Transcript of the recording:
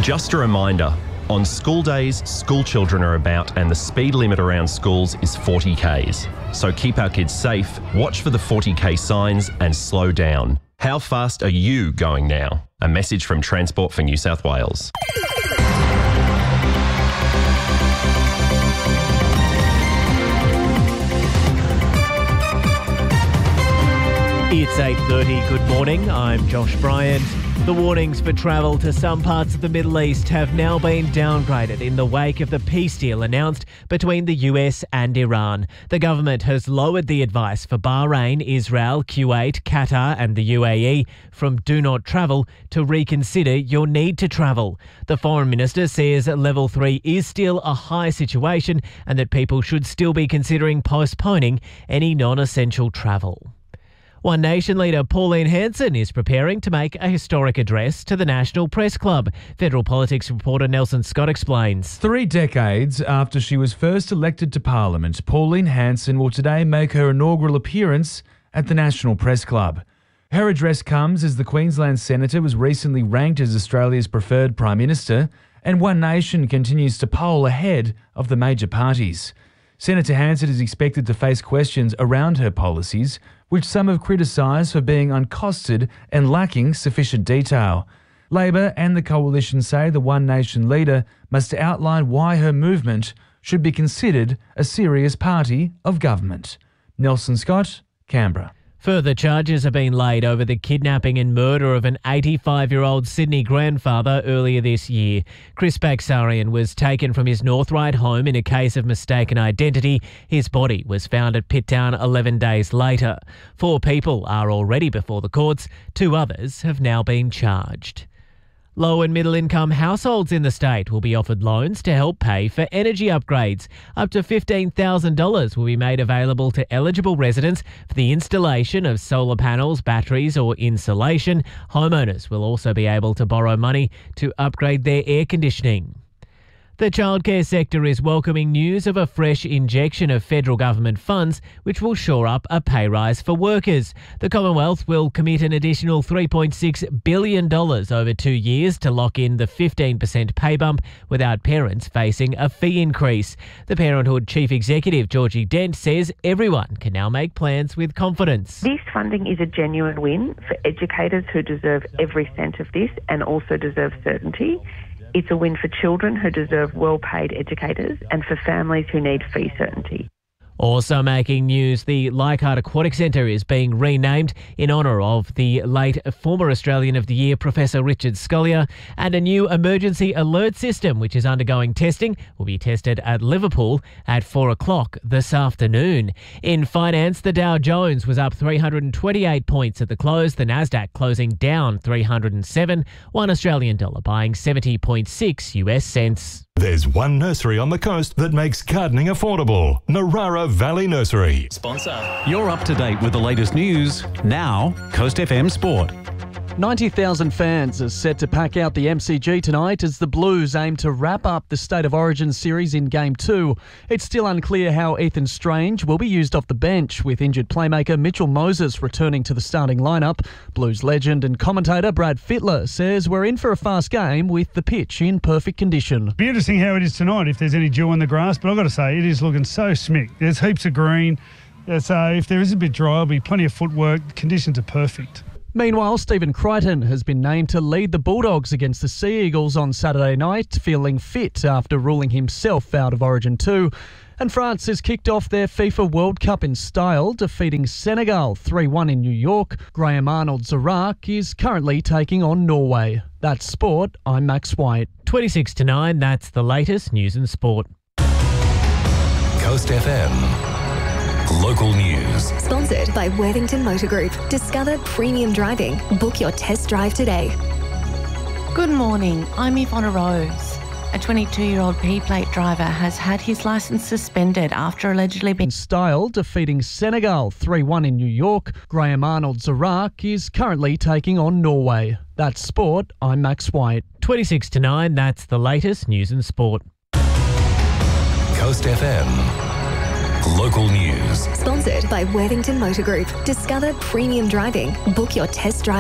Just a reminder, on school days, school children are about and the speed limit around schools is 40 k's. So keep our kids safe, watch for the 40k signs and slow down. How fast are you going now? A message from Transport for New South Wales. It's 8:30. Good morning. I'm Josh Bryant. The warnings for travel to some parts of the Middle East have now been downgraded in the wake of the peace deal announced between the US and Iran. The government has lowered the advice for Bahrain, Israel, Kuwait, Qatar and the UAE from do not travel to reconsider your need to travel. The Foreign Minister says Level 3 is still a high situation and that people should still be considering postponing any non-essential travel. One Nation leader Pauline Hanson is preparing to make a historic address to the National Press Club. Federal politics reporter Nelson Scott explains. 3 decades after she was first elected to Parliament, Pauline Hanson will today make her inaugural appearance at the National Press Club. Her address comes as the Queensland Senator was recently ranked as Australia's preferred Prime Minister, and One Nation continues to poll ahead of the major parties. Senator Hanson is expected to face questions around her policies, which some have criticised for being uncosted and lacking sufficient detail. Labor and the Coalition say the One Nation leader must outline why her movement should be considered a serious party of government. Nelson Scott, Canberra. Further charges have been laid over the kidnapping and murder of an 85-year-old Sydney grandfather earlier this year. Chris Baksarian was taken from his North Ryde home in a case of mistaken identity. His body was found at Pitttown 11 days later. 4 people are already before the courts. 2 others have now been charged. Low and middle income households in the state will be offered loans to help pay for energy upgrades. Up to $15,000 will be made available to eligible residents for the installation of solar panels, batteries or insulation. Homeowners will also be able to borrow money to upgrade their air conditioning. The childcare sector is welcoming news of a fresh injection of federal government funds which will shore up a pay rise for workers. The Commonwealth will commit an additional $3.6 billion over 2 years to lock in the 15% pay bump without parents facing a fee increase. The Parenthood Chief Executive Georgie Dent says everyone can now make plans with confidence. This funding is a genuine win for educators who deserve every cent of this and also deserve certainty. It's a win for children who deserve well-paid educators and for families who need fee certainty. Also making news, the Leichhardt Aquatic Centre is being renamed in honour of the late former Australian of the Year, Professor Richard Scolyer, and a new emergency alert system, which is undergoing testing, will be tested at Liverpool at 4 o'clock this afternoon. In finance, the Dow Jones was up 328 points at the close, the Nasdaq closing down 307, $1 Australian dollar buying 70.6 US cents. There's one nursery on the coast that makes gardening affordable. Narara Valley Nursery. Sponsor. You're up to date with the latest news. Now, Coast FM Sport. 90,000 fans are set to pack out the MCG tonight as the Blues aim to wrap up the State of Origin series in Game 2. It's still unclear how Ethan Strange will be used off the bench, with injured playmaker Mitchell Moses returning to the starting lineup. Blues legend and commentator Brad Fittler says we're in for a fast game with the pitch in perfect condition. Be interesting how it is tonight, if there's any dew on the grass, but I've got to say, it is looking so smick. There's heaps of green, so if there is a bit dry, there'll be plenty of footwork. The conditions are perfect. Meanwhile, Stephen Crichton has been named to lead the Bulldogs against the Sea Eagles on Saturday night, feeling fit after ruling himself out of Origin 2. And France has kicked off their FIFA World Cup in style, defeating Senegal 3-1 in New York. Graham Arnold's Iraq is currently taking on Norway. That's sport. I'm Max White. 26 to 9, that's the latest news and sport. Coast FM. Local news. Sponsored by Worthington Motor Group. Discover premium driving. Book your test drive today. Good morning. I'm Yvonne Rose. A 22-year-old P-plate driver has had his licence suspended after allegedly being... In style, defeating Senegal 3-1 in New York. Graham Arnold's Iraq is currently taking on Norway. That's sport. I'm Max White. 26 to 9, that's the latest news and sport. Coast FM. Local news. Sponsored by Worthington Motor Group. Discover premium driving. Book your test drive